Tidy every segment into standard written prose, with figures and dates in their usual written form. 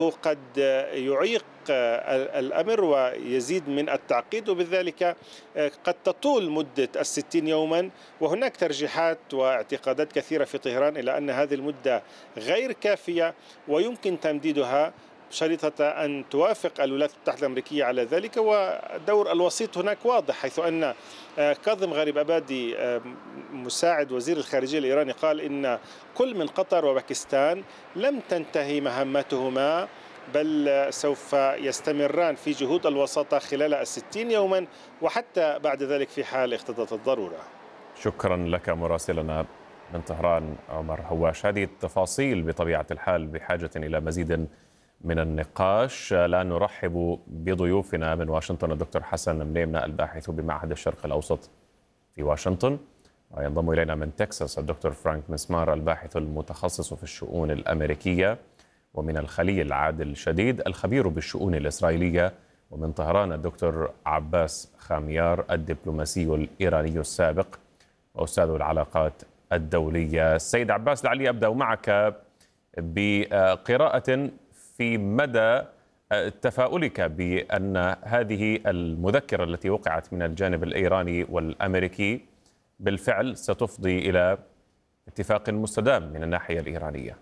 قد يعيق الأمر ويزيد من التعقيد، وبذلك قد تطول مدة 60 يوما. وهناك ترجيحات واعتقادات كثيرة في طهران إلى أن هذه المدة غير كافية ويمكن تمديدها، شريطة أن توافق الولايات المتحدة الأمريكية على ذلك. ودور الوسيط هناك واضح، حيث أن كاظم غريب أبادي مساعد وزير الخارجية الإيراني قال إن كل من قطر وباكستان لم تنتهي مهمتهما، بل سوف يستمران في جهود الوساطة خلال 60 يوما، وحتى بعد ذلك في حال اقتضت الضرورة. شكرا لك مراسلنا من طهران عمر هواش. هذه التفاصيل بطبيعة الحال بحاجة إلى مزيد من النقاش. الآن نرحب بضيوفنا من واشنطن الدكتور حسن منيمنة الباحث بمعهد الشرق الأوسط في واشنطن، وينضم إلينا من تكساس الدكتور فرانك مسمار الباحث المتخصص في الشؤون الأمريكية، ومن الخليل العادل شديد الخبير بالشؤون الإسرائيلية، ومن طهران الدكتور عباس خاميار الدبلوماسي الإيراني السابق وأستاذ العلاقات الدولية. السيد عباس، لعلي أبدأ معك بقراءة في مدى تفاؤلك بأن هذه المذكرة التي وقعت من الجانب الإيراني والأمريكي بالفعل ستفضي إلى اتفاق مستدام من الناحية الإيرانية.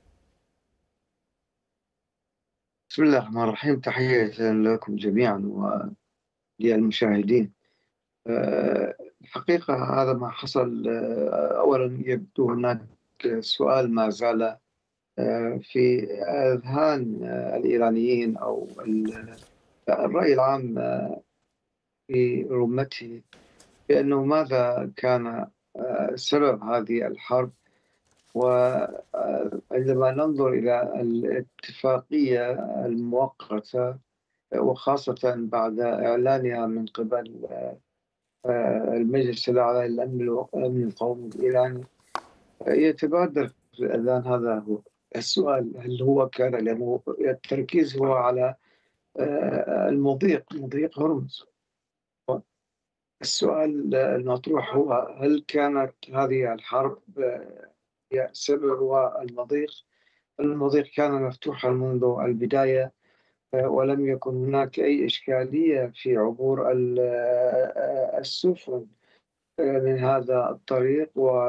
بسم الله الرحمن الرحيم. تحية لكم جميعا وللمشاهدين. الحقيقة هذا ما حصل. أولا يبدو هناك سؤال ما زال في أذهان الإيرانيين أو الرأي العام في رمته، بأنه ماذا كان سبب هذه الحرب. وعندما ننظر إلى الاتفاقية المؤقتة، وخاصة بعد إعلانها من قبل المجلس الأعلى للأمن القومي الإيراني، يتبادر في الأذهان هذا هو السؤال: هل هو كان، لأنه التركيز هو على مضيق هرمز. السؤال المطروح هو: هل كانت هذه الحرب هي سبب المضيق كان مفتوحا منذ البداية، ولم يكن هناك أي إشكالية في عبور السفن من هذا الطريق.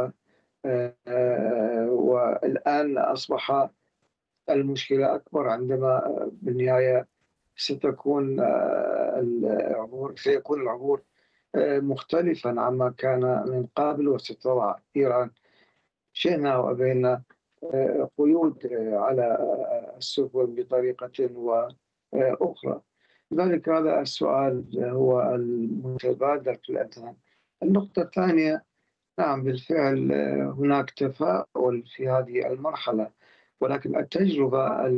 والآن أصبح المشكلة أكبر، عندما بالنهاية سيكون العبور مختلفا عما كان من قبل، وستضع إيران شئنا وأبينا قيود على السفن بطريقة وأخرى. لذلك هذا السؤال هو المتبادر في الأذهان. النقطة الثانية: نعم بالفعل هناك تفاؤل في هذه المرحلة، ولكن التجربة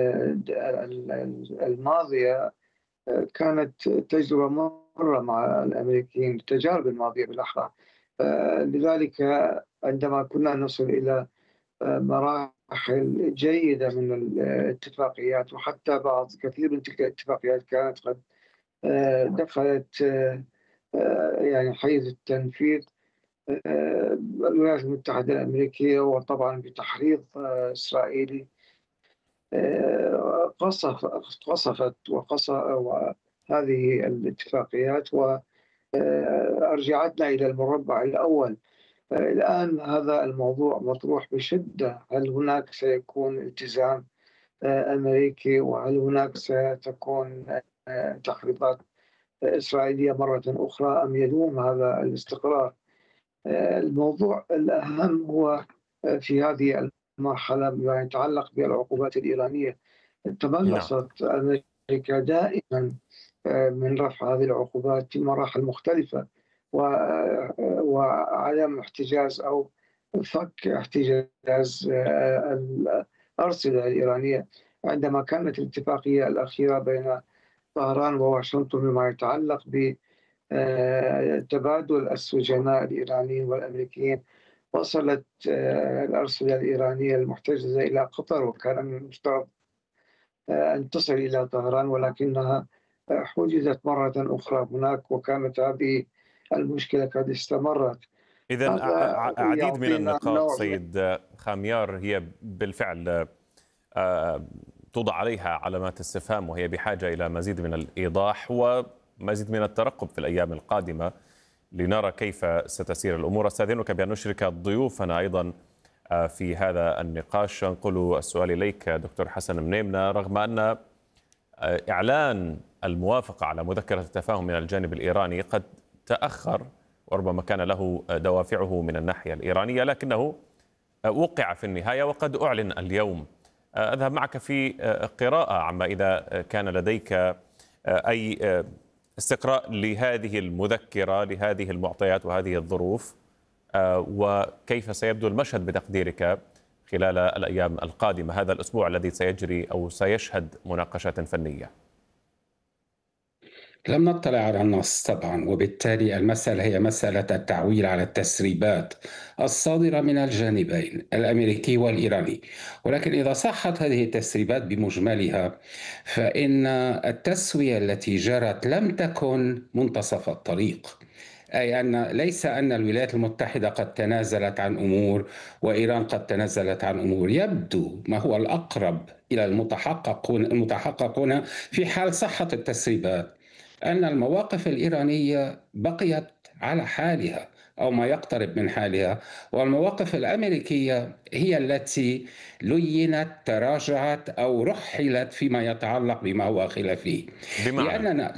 الماضية كانت تجربة مرة مع الأمريكيين، التجارب الماضية بالأحرى. لذلك عندما كنا نصل إلى مراحل جيدة من الاتفاقيات، وحتى كثير من تلك الاتفاقيات كانت قد دخلت يعني حيز التنفيذ، الولايات المتحدة الأمريكية وطبعا بتحريض إسرائيلي قصفت هذه الاتفاقيات وأرجعتنا إلى المربع الأول. الآن هذا الموضوع مطروح بشدة: هل هناك سيكون التزام أمريكي، وهل هناك ستكون تحريضات إسرائيلية مرة أخرى، أم يدوم هذا الاستقرار؟ الموضوع الأهم هو في هذه المرحلة ما يتعلق بالعقوبات الإيرانية. تملصت أمريكا دائما من رفع هذه العقوبات في مراحل مختلفة، وعدم احتجاز أو فك احتجاز الأرصدة الإيرانية. عندما كانت الاتفاقية الأخيرة بين طهران وواشنطن بما يتعلق بتبادل السجناء الإيرانيين والأمريكيين، وصلت الأرصدة الإيرانية المحتجزة إلى قطر، وكان من المفترض أن تصل إلى طهران، ولكنها حجزت مرة أخرى هناك، وكانت هذه المشكلة قد استمرت. إذن عديد من النقاط سيد خاميار هي بالفعل توضع عليها علامات استفهام، وهي بحاجة إلى مزيد من الإيضاح ومزيد من الترقب في الأيام القادمة لنرى كيف ستسير الأمور. أستاذنك بأن نشرك ضيوفنا أيضا في هذا النقاش. أنقل السؤال إليك دكتور حسن منيمنة. رغم أن إعلان الموافقة على مذكرة التفاهم من الجانب الإيراني قد تأخر وربما كان له دوافعه من الناحية الإيرانية، لكنه وقع في النهاية وقد أعلن اليوم. أذهب معك في قراءة عما إذا كان لديك أي استقراء لهذه المذكرة، لهذه المعطيات وهذه الظروف، وكيف سيبدو المشهد بتقديرك خلال الأيام القادمة، هذا الأسبوع الذي سيجري أو سيشهد مناقشات فنية. لم نطلع على النص طبعا، وبالتالي المسألة هي مسألة التعويل على التسريبات الصادرة من الجانبين الأمريكي والإيراني. ولكن إذا صحت هذه التسريبات بمجملها فإن التسوية التي جرت لم تكن منتصف الطريق، أي أن ليس أن الولايات المتحدة قد تنازلت عن أمور وإيران قد تنازلت عن أمور. يبدو ما هو الأقرب إلى المتحققون في حال صحة التسريبات أن المواقف الإيرانية بقيت على حالها أو ما يقترب من حالها، والمواقف الأمريكية هي التي لينت، تراجعت أو رحلت فيما يتعلق بما هو خلافي. لأننا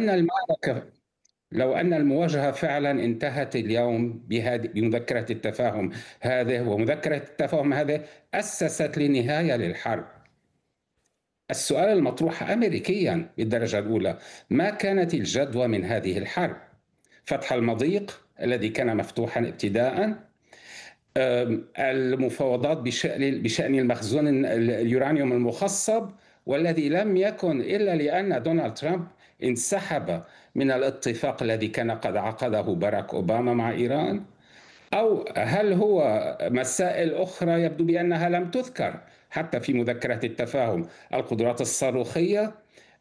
لو أن المواجهة فعلا انتهت اليوم بمذكرة التفاهم هذه، ومذكرة التفاهم هذه أسست لنهاية للحرب. السؤال المطروح أمريكيا بالدرجة الأولى: ما كانت الجدوى من هذه الحرب؟ فتح المضيق الذي كان مفتوحا ابتداء، المفاوضات بشأن المخزون اليورانيوم المخصب، والذي لم يكن إلا لأن دونالد ترامب انسحب من الاتفاق الذي كان قد عقده باراك أوباما مع إيران، أو هل هو مسائل أخرى يبدو بأنها لم تذكر حتى في مذكرة التفاهم؟ القدرات الصاروخية،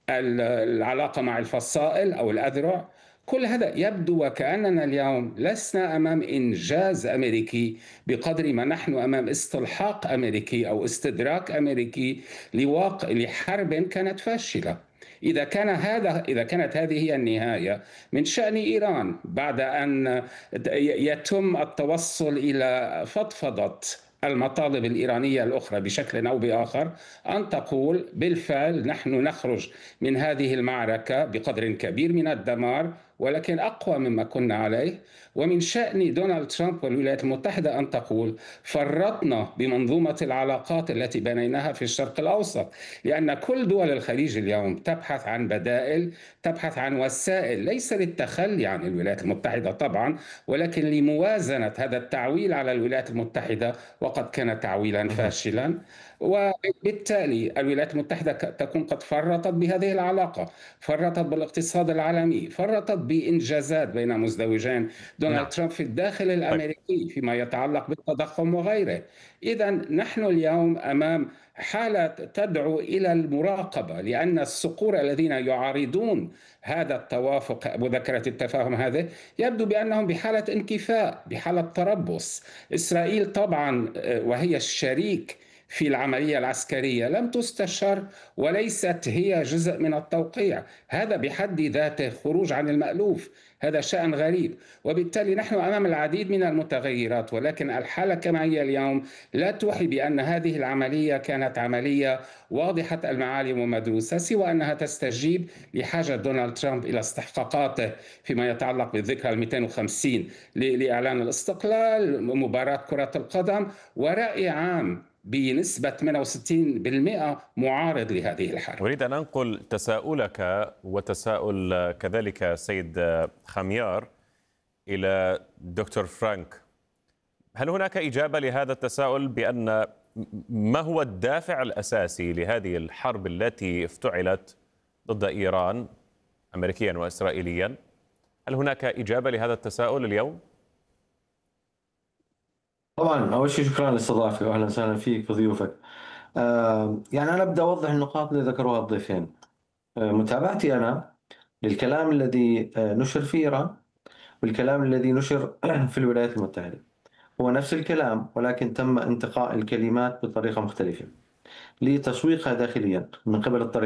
العلاقة مع الفصائل أو الأذرع، كل هذا يبدو وكأننا اليوم لسنا أمام إنجاز أمريكي بقدر ما نحن أمام استلحاق أمريكي أو استدراك أمريكي لحرب كانت فاشلة. إذا كانت هذه هي النهاية، من شأن إيران بعد أن يتم التوصل إلى فضفضة المطالب الإيرانية الأخرى بشكل أو بآخر أن تقول بالفعل نحن نخرج من هذه المعركة بقدر كبير من الدمار ولكن أقوى مما كنا عليه. ومن شأن دونالد ترامب والولايات المتحدة أن تقول فرطنا بمنظومة العلاقات التي بنيناها في الشرق الأوسط، لأن كل دول الخليج اليوم تبحث عن بدائل، تبحث عن وسائل، ليس للتخلي عن الولايات المتحدة طبعا، ولكن لموازنة هذا التعويل على الولايات المتحدة، وقد كان تعويلا فاشلا. وبالتالي الولايات المتحدة تكون قد فرطت بهذه العلاقة، فرطت بالاقتصاد العالمي، فرطت بإنجازات بين مزدوجين دونالد ترامب في الداخل الأمريكي فيما يتعلق بالتضخم وغيره. إذا نحن اليوم أمام حالة تدعو إلى المراقبة، لأن الصقور الذين يعارضون هذا التوافق مذكرة التفاهم هذه يبدو بأنهم بحالة انكفاء، بحالة تربص. إسرائيل طبعا وهي الشريك في العملية العسكرية لم تستشر وليست هي جزء من التوقيع، هذا بحد ذاته خروج عن المألوف، هذا شأن غريب. وبالتالي نحن أمام العديد من المتغيرات، ولكن الحالة كما هي اليوم لا توحي بأن هذه العملية كانت عملية واضحة المعالم ومدروسة، سوى أنها تستجيب لحاجة دونالد ترامب إلى استحقاقاته فيما يتعلق بالذكرى 250 لإعلان الاستقلال، مباراة كرة القدم، ورأي عام بنسبة 68% معارض لهذه الحرب. أريد أن أنقل تساؤلك وتساؤل كذلك سيد خميار إلى دكتور فرانك. هل هناك إجابة لهذا التساؤل بأن ما هو الدافع الأساسي لهذه الحرب التي افتعلت ضد إيران أمريكيا وإسرائيليا؟ هل هناك إجابة لهذا التساؤل اليوم؟ طبعا أول شيء شكرا لاستضافتك وأهلا وسهلا فيك وضيوفك. يعني أنا أبدأ أوضح النقاط اللي ذكروها الضيفين. متابعتي أنا للكلام الذي نشر في إيران والكلام الذي نشر في الولايات المتحدة هو نفس الكلام، ولكن تم انتقاء الكلمات بطريقة مختلفة. لتسويقها داخليا من قبل الطرف